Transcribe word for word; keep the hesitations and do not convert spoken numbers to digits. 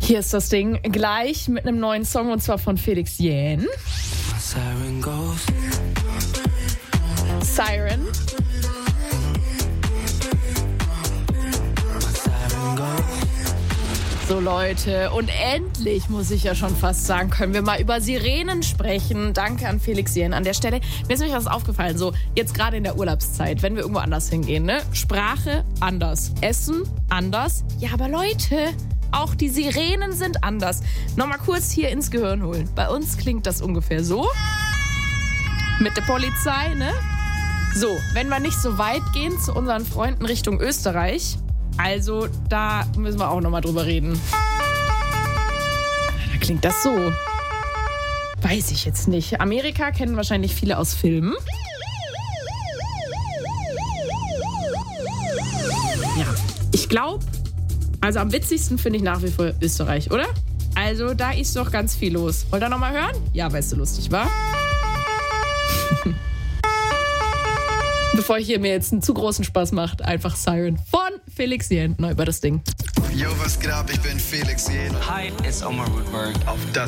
Hier ist das Ding gleich mit einem neuen Song und zwar von Felix Jähn. Siren goes. Siren. So Leute, und endlich, muss ich ja schon fast sagen, können wir mal über Sirenen sprechen. Danke an Felix Jähn an der Stelle. Mir ist nämlich was aufgefallen, so jetzt gerade in der Urlaubszeit, wenn wir irgendwo anders hingehen, ne? Sprache anders, Essen anders. Ja, aber Leute, auch die Sirenen sind anders. Nochmal kurz hier ins Gehirn holen. Bei uns klingt das ungefähr so. Mit der Polizei, ne? So, wenn wir nicht so weit gehen zu unseren Freunden Richtung Österreich, also da müssen wir auch nochmal drüber reden. Da klingt das so. Weiß ich jetzt nicht. Amerika kennen wahrscheinlich viele aus Filmen. Ja, ich glaube, also am witzigsten finde ich nach wie vor Österreich, oder? Also da ist doch ganz viel los. Wollt ihr nochmal hören? Ja, weißt du, lustig, wa? Bevor ich hier mir jetzt einen zu großen Spaß macht, einfach Siren von Felix Jähn. Neu über das Ding. Yo, was geht ab? Ich bin Felix Jähn. Hi, it's Omar Woodward. Auf das